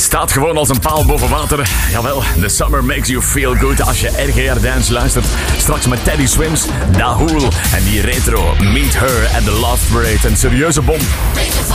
Het staat gewoon als een paal boven water. Jawel, The Summer Makes You Feel Good als je RGR Dance luistert. Straks met Teddy Swims, Dahoul en die retro Meet Her at the Last Parade. Een serieuze bom.